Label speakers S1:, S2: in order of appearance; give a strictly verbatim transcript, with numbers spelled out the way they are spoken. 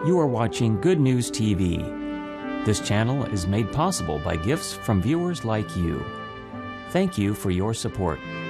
S1: You are watching Good News T V. This channel is made possible by gifts from viewers like you. Thank you for your support.